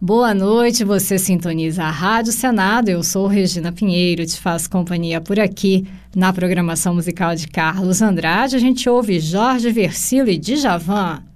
Boa noite, você sintoniza a Rádio Senado, eu sou Regina Pinheiro, te faço companhia por aqui. Na programação musical de Carlos Andrade, a gente ouve Jorge Versilo e Djavan.